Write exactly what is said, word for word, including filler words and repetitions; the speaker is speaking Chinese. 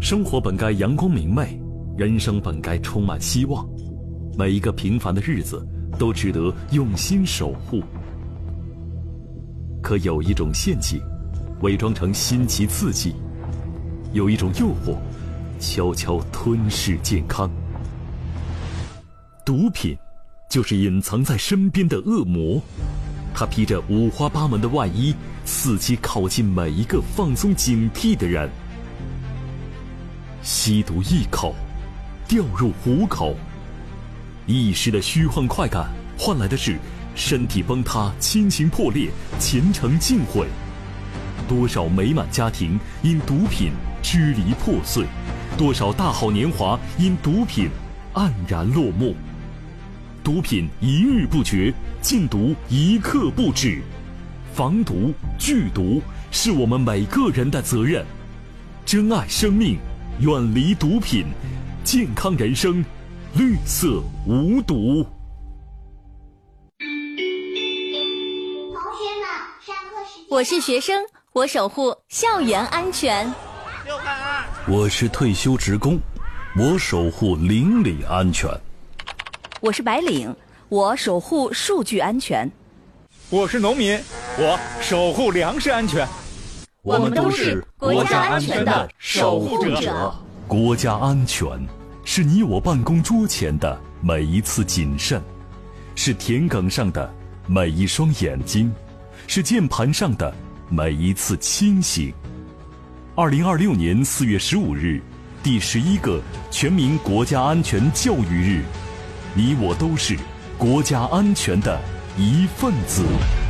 生活本该阳光明媚，人生本该充满希望，每一个平凡的日子都值得用心守护。可有一种陷阱，伪装成新奇刺激；有一种诱惑，悄悄吞噬健康。毒品就是隐藏在身边的恶魔，它披着五花八门的外衣，伺机靠近每一个放松警惕的人。吸毒一口，掉入虎口，一时的虚幻快感，换来的是身体崩塌、亲情破裂、前程尽毁。多少美满家庭因毒品支离破碎，多少大好年华因毒品黯然落幕。毒品一日不绝，禁毒一刻不止。防毒拒毒是我们每个人的责任。珍爱生命，远离毒品，健康人生，绿色无毒。 同学们，上课时间。 我是学生，我守护校园安全。 我是退休职工，我守护邻里安全。 我是白领，我守护数据安全。 我是农民，我守护粮食安全。 我们都是国家安全的守护者。 国家安全是你我办公桌前的每一次谨慎，是田埂上的每一双眼睛，是键盘上的每一次清醒。二零二六年四月十五日，第十一个全民国家安全教育日，你我都是国家安全的一份子。